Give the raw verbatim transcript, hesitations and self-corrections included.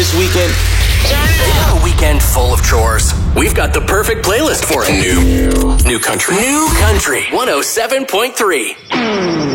this weekend? A weekend full of chores. We've got the perfect playlist for it. New, new country. New country. one oh seven point three.